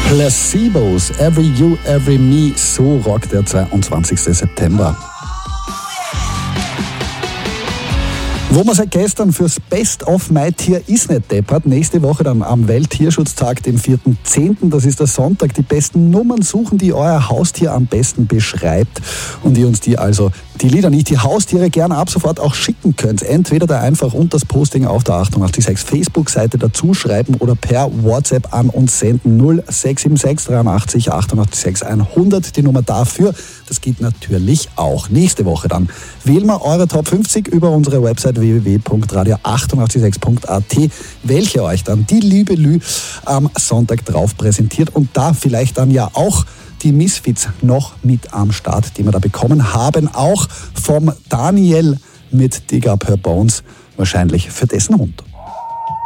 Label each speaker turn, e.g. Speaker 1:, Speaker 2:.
Speaker 1: Placebos, Every You, Every Me, so rockt der 22. September. Wo man seit gestern fürs Best of My Tier ist nicht deppert. Nächste Woche dann am Welttierschutztag, dem 4.10., das ist der Sonntag, die besten Nummern suchen, die euer Haustier am besten beschreibt und die uns die Lieder, nicht die Haustiere, gerne ab sofort auch schicken könnt. Entweder da einfach unter das Posting auf der 886 Facebook-Seite dazu schreiben oder per WhatsApp an uns senden 0676 83 88 100. Die Nummer dafür, das geht natürlich auch. Nächste Woche dann wählen wir eure Top 50 über unsere Website www.radio886.at, welche euch dann die liebe Lü am Sonntag drauf präsentiert und da vielleicht dann ja auch die Misfits noch mit am Start, die wir da bekommen haben, auch vom Daniel mit Dig Up Her Bones, wahrscheinlich für dessen Hund.